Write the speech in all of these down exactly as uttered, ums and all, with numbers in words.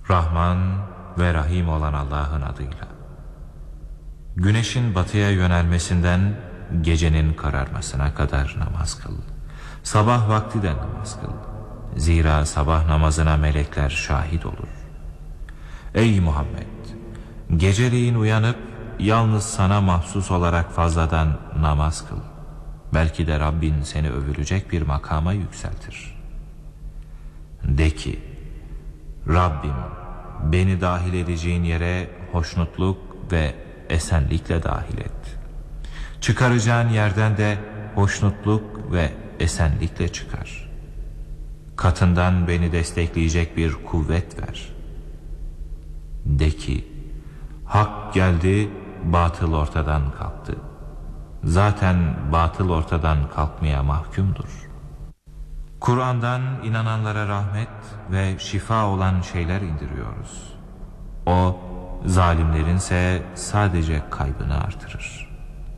Rahman ve Rahim olan Allah'ın adıyla. Güneşin batıya yönelmesinden gecenin kararmasına kadar namaz kıl. Sabah vakti de namaz kıl. Zira sabah namazına melekler şahit olur. Ey Muhammed! Geceleyin uyanıp yalnız sana mahsus olarak fazladan namaz kıl. Belki de Rabbin seni övülecek bir makama yükseltir. De ki, Rabbim, beni dahil edeceğin yere hoşnutluk ve esenlikle dahil et. Çıkaracağın yerden de hoşnutluk ve esenlikle çıkar. Katından beni destekleyecek bir kuvvet ver. De ki, hak geldi, batıl ortadan kalktı. Zaten batıl ortadan kalkmaya mahkumdur. Kur'an'dan inananlara rahmet ve şifa olan şeyler indiriyoruz. O, zalimlerinse sadece kaybını artırır.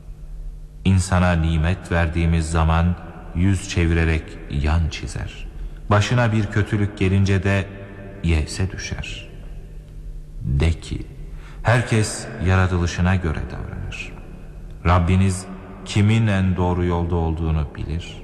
İnsana nimet verdiğimiz zaman yüz çevirerek yan çizer. Başına bir kötülük gelince de yese düşer. De ki, herkes yaratılışına göre davranır. Rabbiniz kimin en doğru yolda olduğunu bilir.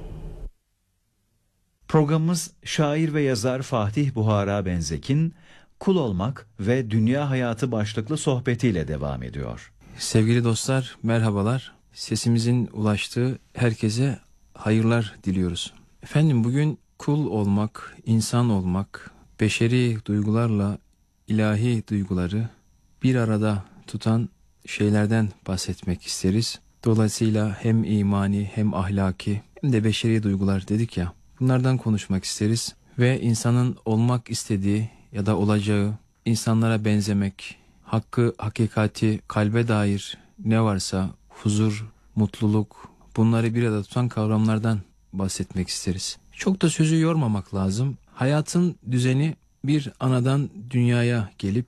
Programımız şair ve yazar Fatih Buhara Benzek'in Kul Olmak ve Dünya Hayatı başlıklı sohbetiyle devam ediyor. Sevgili dostlar, merhabalar. Sesimizin ulaştığı herkese hayırlar diliyoruz. Efendim, bugün kul olmak, insan olmak, beşeri duygularla ilahi duyguları bir arada tutan şeylerden bahsetmek isteriz. Dolayısıyla hem imani hem ahlaki hem de beşeri duygular dedik ya, bunlardan konuşmak isteriz. Ve insanın olmak istediği ya da olacağı, insanlara benzemek, hakkı, hakikati, kalbe dair ne varsa huzur, mutluluk, bunları bir arada tutan kavramlardan bahsetmek isteriz. Çok da sözü yormamak lazım. Hayatın düzeni bir anadan dünyaya gelip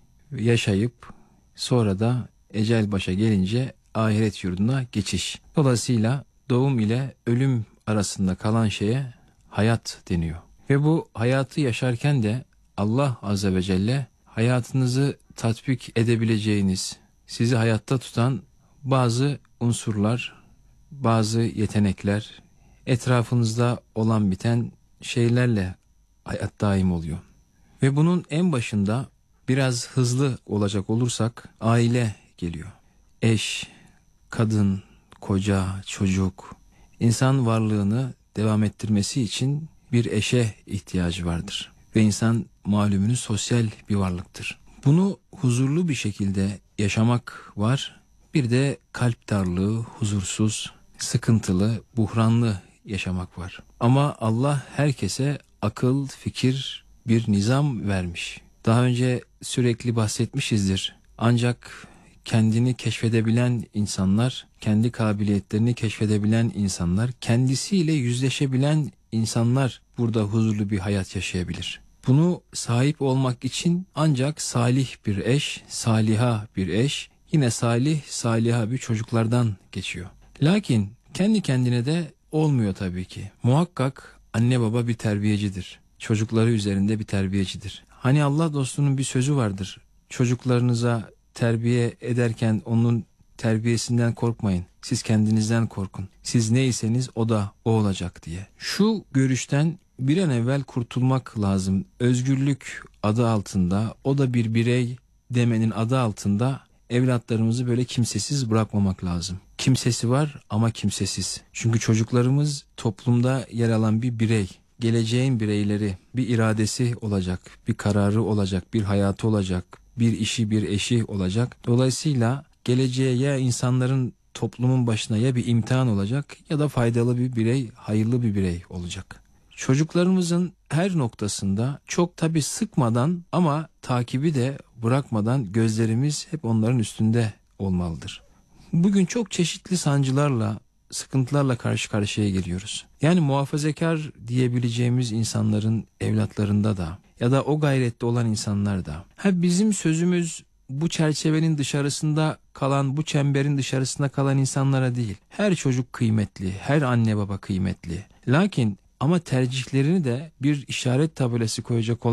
yaşayıp sonra da ecel başa gelince ahiret yurduna geçiş. Dolayısıyla doğum ile ölüm arasında kalan şeye hayat deniyor. Ve bu hayatı yaşarken de Allah Azze ve Celle hayatınızı tatbik edebileceğiniz, sizi hayatta tutan bazı unsurlar, bazı yetenekler, etrafınızda olan biten şeylerle hayat daim oluyor. Ve bunun en başında biraz hızlı olacak olursak aile geliyor. Eş, kadın, koca, çocuk, insan varlığını devam ettirmesi için bir eşe ihtiyacı vardır. Ve insan malumunuz sosyal bir varlıktır. Bunu huzurlu bir şekilde yaşamak var. Bir de kalp darlığı, huzursuz, sıkıntılı, buhranlı yaşamak var. Ama Allah herkese akıl, fikir, bir nizam vermiş. Daha önce sürekli bahsetmişizdir. Ancak kendini keşfedebilen insanlar, kendi kabiliyetlerini keşfedebilen insanlar, kendisiyle yüzleşebilen insanlar burada huzurlu bir hayat yaşayabilir. Bunu sahip olmak için ancak salih bir eş, saliha bir eş, yine salih, saliha bir çocuklardan geçiyor. Lakin kendi kendine de olmuyor tabii ki. Muhakkak anne baba bir terbiyecidir. Çocukları üzerinde bir terbiyecidir. Hani Allah dostunun bir sözü vardır. Çocuklarınıza terbiye ederken onun terbiyesinden korkmayın. Siz kendinizden korkun. Siz neyseniz o da o olacak diye. Şu görüşten bir an evvel kurtulmak lazım. Özgürlük adı altında, o da bir birey demenin adı altında evlatlarımızı böyle kimsesiz bırakmamak lazım. Kimsesi var ama kimsesiz. Çünkü çocuklarımız toplumda yer alan bir birey. Geleceğin bireyleri, bir iradesi olacak, bir kararı olacak, bir hayatı olacak, bir işi, bir eşi olacak. Dolayısıyla geleceğe ya insanların, toplumun başına ya bir imtihan olacak ya da faydalı bir birey, hayırlı bir birey olacak. Çocuklarımızın her noktasında çok tabii sıkmadan ama takibi de bırakmadan gözlerimiz hep onların üstünde olmalıdır. Bugün çok çeşitli sancılarla, sıkıntılarla karşı karşıya geliyoruz. Yani muhafazakar diyebileceğimiz insanların evlatlarında da ya da o gayrette olan insanlar da. Ha, bizim sözümüz bu çerçevenin dışarısında kalan, bu çemberin dışarısında kalan insanlara değil. Her çocuk kıymetli, her anne baba kıymetli. Lakin ama tercihlerini de bir işaret tabelası koyacak olan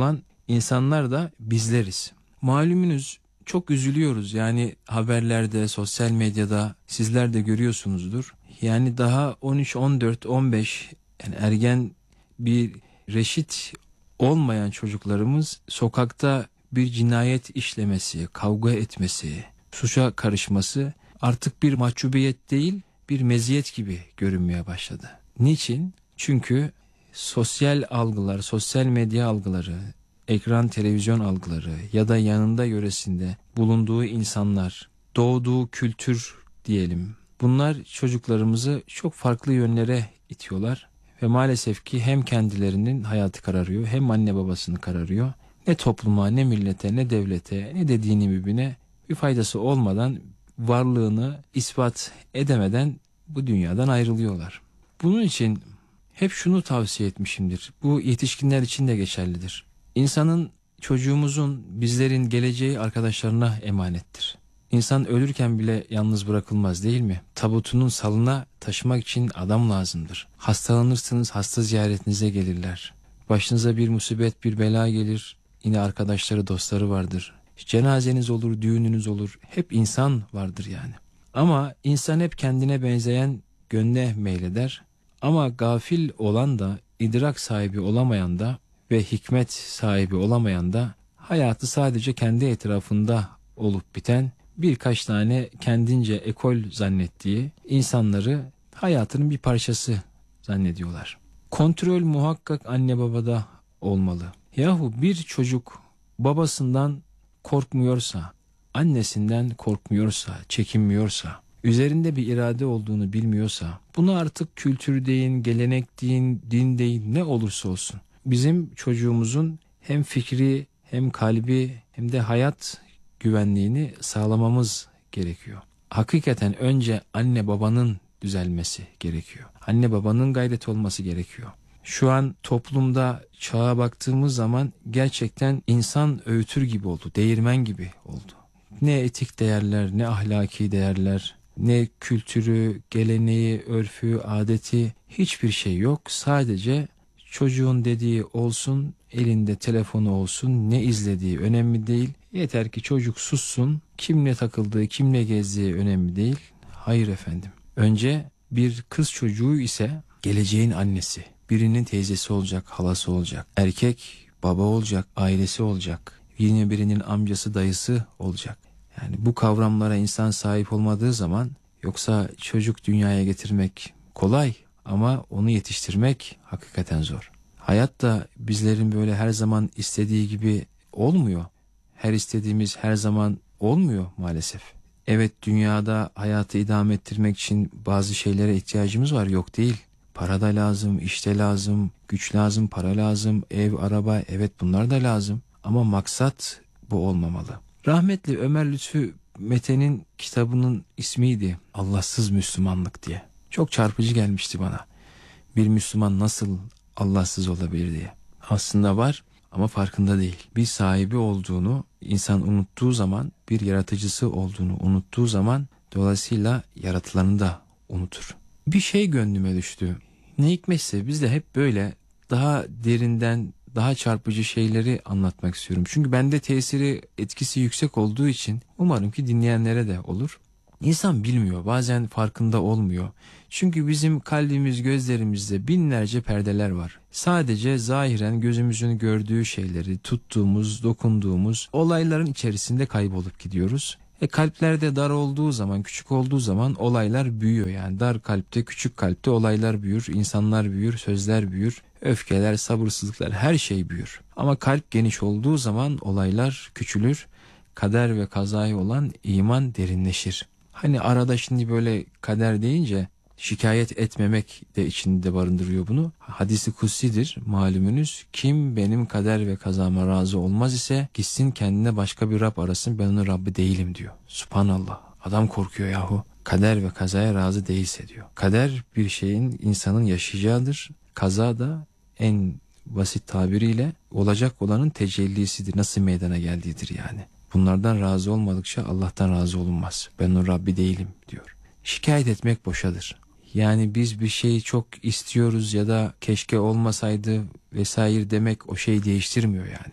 insanlar da bizleriz. Malumunuz çok üzülüyoruz. Yani haberlerde, sosyal medyada sizler de görüyorsunuzdur. Yani daha on üç, on dört, on beş yani ergen bir reşit olmayan çocuklarımız sokakta bir cinayet işlemesi, kavga etmesi, suça karışması artık bir mahcubiyet değil, bir meziyet gibi görünmeye başladı. Niçin? Çünkü sosyal algılar, sosyal medya algıları, ekran televizyon algıları ya da yanında yöresinde bulunduğu insanlar, doğduğu kültür diyelim. Bunlar çocuklarımızı çok farklı yönlere itiyorlar ve maalesef ki hem kendilerinin hayatı kararıyor hem anne babasını kararıyor. Ne topluma, ne millete, ne devlete, ne de dini mübine bir faydası olmadan varlığını ispat edemeden bu dünyadan ayrılıyorlar. Bunun için hep şunu tavsiye etmişimdir. Bu yetişkinler için de geçerlidir. İnsanın, çocuğumuzun, bizlerin geleceği arkadaşlarına emanettir. İnsan ölürken bile yalnız bırakılmaz değil mi? Tabutunun salına taşımak için adam lazımdır. Hastalanırsınız, hasta ziyaretinize gelirler. Başınıza bir musibet, bir bela gelir. Yine arkadaşları, dostları vardır. Cenazeniz olur, düğününüz olur. Hep insan vardır yani. Ama insan hep kendine benzeyen gönle meyleder. Ama gafil olan da, idrak sahibi olamayan da ve hikmet sahibi olamayan da hayatı sadece kendi etrafında olup biten birkaç tane kendince ekol zannettiği insanları hayatının bir parçası zannediyorlar. Kontrol muhakkak anne babada olmalı. Yahu bir çocuk babasından korkmuyorsa, annesinden korkmuyorsa, çekinmiyorsa, üzerinde bir irade olduğunu bilmiyorsa, bunu artık kültür deyin, gelenek deyin, din deyin, ne olursa olsun, bizim çocuğumuzun hem fikri hem kalbi hem de hayat güvenliğini sağlamamız gerekiyor. Hakikaten önce anne babanın düzelmesi gerekiyor. Anne babanın gayret olması gerekiyor. Şu an toplumda çağa baktığımız zaman gerçekten insan öğütür gibi oldu, değirmen gibi oldu. Ne etik değerler, ne ahlaki değerler, ne kültürü, geleneği, örfü, adeti, hiçbir şey yok. Sadece çocuğun dediği olsun, elinde telefonu olsun, ne izlediği önemli değil. Yeter ki çocuk sussun, kimle takıldığı, kimle gezdiği önemli değil. Hayır efendim. Önce bir kız çocuğu ise geleceğin annesi, birinin teyzesi olacak, halası olacak. Erkek baba olacak, ailesi olacak. Yine birinin amcası, dayısı olacak. Yani bu kavramlara insan sahip olmadığı zaman, yoksa çocuk dünyaya getirmek kolay ama onu yetiştirmek hakikaten zor. Hayat da bizlerin böyle her zaman istediği gibi olmuyor. Her istediğimiz her zaman olmuyor maalesef. Evet, dünyada hayatı idame ettirmek için bazı şeylere ihtiyacımız var, yok değil. Para da lazım, işte lazım, güç lazım, para lazım, ev, araba, evet bunlar da lazım. Ama maksat bu olmamalı. Rahmetli Ömer Lütfü Mete'nin kitabının ismiydi Allahsız Müslümanlık diye. Çok çarpıcı gelmişti bana. Bir Müslüman nasıl Allahsız olabilir diye. Aslında var ama farkında değil. Bir sahibi olduğunu insan unuttuğu zaman, bir yaratıcısı olduğunu unuttuğu zaman dolayısıyla yaratılanı da unutur. Bir şey gönlüme düştü. Ne hikmetse biz de hep böyle daha derinden, daha çarpıcı şeyleri anlatmak istiyorum. Çünkü bende tesiri, etkisi yüksek olduğu için umarım ki dinleyenlere de olur. İnsan bilmiyor, bazen farkında olmuyor. Çünkü bizim kalbimiz, gözlerimizde binlerce perdeler var. Sadece zahiren gözümüzün gördüğü şeyleri, tuttuğumuz, dokunduğumuz olayların içerisinde kaybolup gidiyoruz. E kalplerde dar olduğu zaman, küçük olduğu zaman olaylar büyüyor. Yani dar kalpte, küçük kalpte olaylar büyür, insanlar büyür, sözler büyür, öfkeler, sabırsızlıklar, her şey büyür. Ama kalp geniş olduğu zaman olaylar küçülür, kader ve kazaya olan iman derinleşir. Hani arada şimdi böyle kader deyince şikayet etmemek de içinde barındırıyor bunu. Hadis-i kutsidir malumunuz. Kim benim kader ve kazama razı olmaz ise gitsin kendine başka bir Rab arasın, ben onun Rabbi değilim diyor. Subhanallah, adam korkuyor yahu. Kader ve kazaya razı değilse diyor. Kader bir şeyin, insanın yaşayacağıdır. Kaza da en basit tabiriyle olacak olanın tecellisidir. Nasıl meydana geldiğidir yani. Bunlardan razı olmadıkça Allah'tan razı olunmaz. Ben o Rabbi değilim diyor. Şikayet etmek boşadır. Yani biz bir şeyi çok istiyoruz ya da keşke olmasaydı vesaire demek o şeyi değiştirmiyor yani.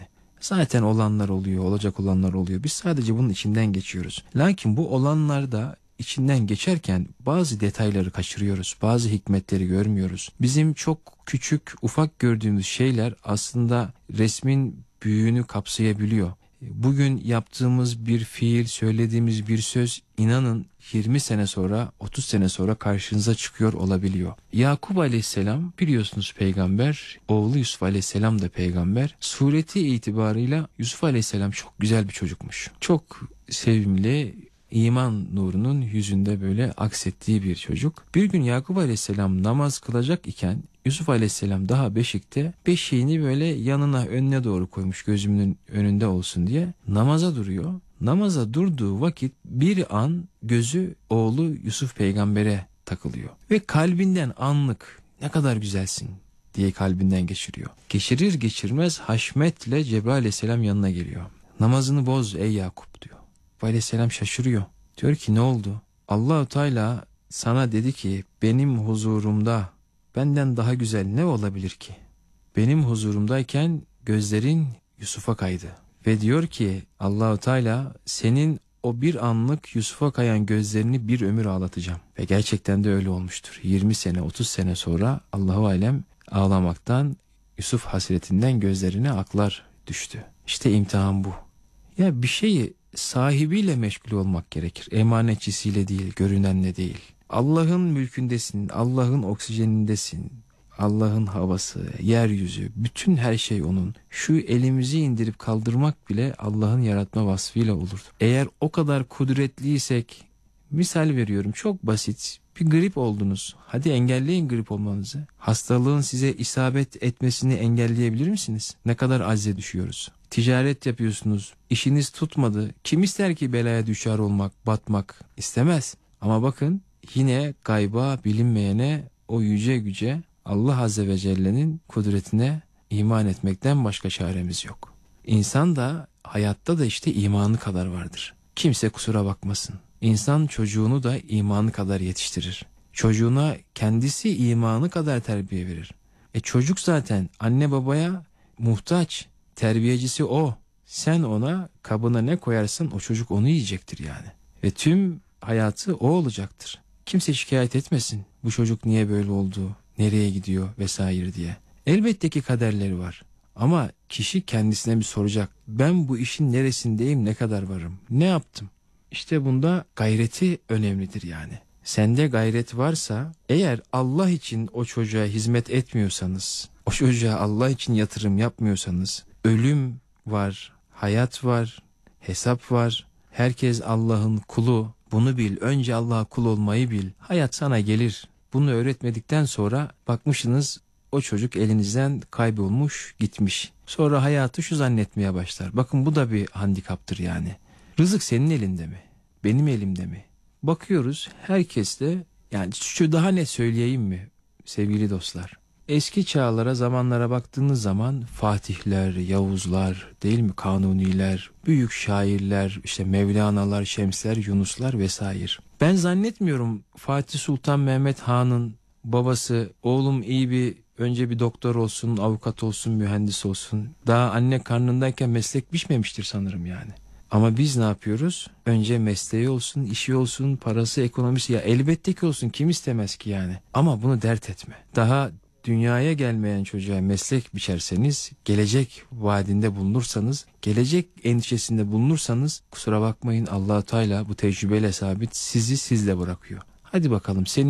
Zaten olanlar oluyor, olacak olanlar oluyor. Biz sadece bunun içinden geçiyoruz. Lakin bu olanlarda içinden geçerken bazı detayları kaçırıyoruz. Bazı hikmetleri görmüyoruz. Bizim çok küçük, ufak gördüğümüz şeyler aslında resmin büyüğünü kapsayabiliyor. Bugün yaptığımız bir fiil, söylediğimiz bir söz inanın yirmi sene sonra, otuz sene sonra karşınıza çıkıyor olabiliyor. Yakup Aleyhisselam biliyorsunuz peygamber, oğlu Yusuf Aleyhisselam da peygamber. Sureti itibarıyla Yusuf Aleyhisselam çok güzel bir çocukmuş. Çok sevimli, iman nurunun yüzünde böyle aksettiği bir çocuk. Bir gün Yakup Aleyhisselam namaz kılacak iken Yusuf Aleyhisselam daha beşikte, beşiğini böyle yanına, önüne doğru koymuş, gözümün önünde olsun diye namaza duruyor. Namaza durduğu vakit bir an gözü oğlu Yusuf peygambere takılıyor ve kalbinden anlık ne kadar güzelsin diye kalbinden geçiriyor. Geçirir geçirmez haşmetle Cebrail Aleyhisselam yanına geliyor. Namazını boz ey Yakup diyor. Aleyhisselam şaşırıyor. Diyor ki ne oldu? Allah-u Teala sana dedi ki benim huzurumda benden daha güzel ne olabilir ki? Benim huzurumdayken gözlerin Yusuf'a kaydı. Ve diyor ki Allah-u Teala senin o bir anlık Yusuf'a kayan gözlerini bir ömür ağlatacağım. Ve gerçekten de öyle olmuştur. yirmi sene otuz sene sonra Allahu alem ağlamaktan, Yusuf hasretinden gözlerine aklar düştü. İşte imtihan bu. Ya bir şeyi sahibiyle meşgul olmak gerekir. Emanetçisiyle değil, görünenle değil. Allah'ın mülkündesin, Allah'ın oksijenindesin, Allah'ın havası, yeryüzü, bütün her şey onun. Şu elimizi indirip kaldırmak bile Allah'ın yaratma vasfıyla olur. Eğer o kadar kudretliysek, misal veriyorum çok basit, bir grip oldunuz. Hadi engelleyin grip olmanızı. Hastalığın size isabet etmesini engelleyebilir misiniz? Ne kadar azze düşüyoruz. Ticaret yapıyorsunuz, işiniz tutmadı. Kim ister ki belaya düşer olmak, batmak istemez. Ama bakın yine gayba, bilinmeyene, o yüce güce, Allah Azze ve Celle'nin kudretine iman etmekten başka çaremiz yok. İnsan da hayatta da işte imanı kadar vardır. Kimse kusura bakmasın. İnsan çocuğunu da imanı kadar yetiştirir. Çocuğuna kendisi imanı kadar terbiye verir. E çocuk zaten anne babaya muhtaç. Terbiyecisi o. Sen ona kabına ne koyarsın o çocuk onu yiyecektir yani. Ve tüm hayatı o olacaktır. Kimse şikayet etmesin. Bu çocuk niye böyle oldu, nereye gidiyor vesaire diye. Elbette ki kaderleri var. Ama kişi kendisine bir soracak. Ben bu işin neresindeyim, ne kadar varım, ne yaptım? İşte bunda gayreti önemlidir yani. Sende gayret varsa, eğer Allah için o çocuğa hizmet etmiyorsanız, o çocuğa Allah için yatırım yapmıyorsanız, ölüm var, hayat var, hesap var. Herkes Allah'ın kulu. Bunu bil. Önce Allah'a kul olmayı bil. Hayat sana gelir. Bunu öğretmedikten sonra bakmışsınız o çocuk elinizden kaybolmuş, gitmiş. Sonra hayatı şu zannetmeye başlar. Bakın bu da bir handikaptır yani. Rızık senin elinde mi? Benim elimde mi? Bakıyoruz herkes de, yani şu daha ne söyleyeyim mi sevgili dostlar? Eski çağlara, zamanlara baktığınız zaman Fatihler, Yavuzlar, değil mi, Kanuniler, büyük şairler, işte Mevlana'lar, Şemsler, Yunuslar vesaire. Ben zannetmiyorum Fatih Sultan Mehmet Han'ın babası oğlum iyi bir önce bir doktor olsun, avukat olsun, mühendis olsun. Daha anne karnındayken meslek biçmemiştir sanırım yani. Ama biz ne yapıyoruz? Önce mesleği olsun, işi olsun, parası, ekonomisi, ya elbette ki olsun, kim istemez ki yani. Ama bunu dert etme. Daha dünyaya gelmeyen çocuğa meslek biçerseniz, gelecek vaadinde bulunursanız, gelecek endişesinde bulunursanız, kusura bakmayın Allah-u Teala bu tecrübeyle sabit sizi sizle bırakıyor. Hadi bakalım senin